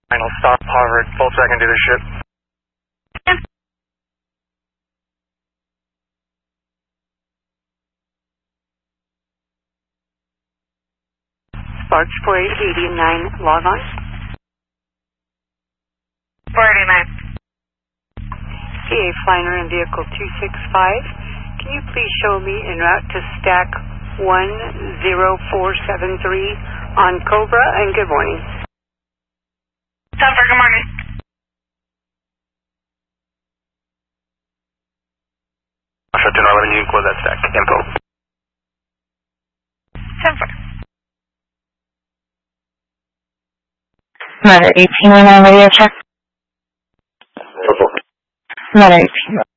Final stop, Harvard. Volkswagen dealership. Sparks 489, log on. 489. CA Flying in vehicle 265. Can you please show me en route to stack 10473 on Cobra, and good morning. Sulphur, good morning. Shut to 11, you can close that stack. Info. Sulphur. Another 18 on radio check. Info. Another 18.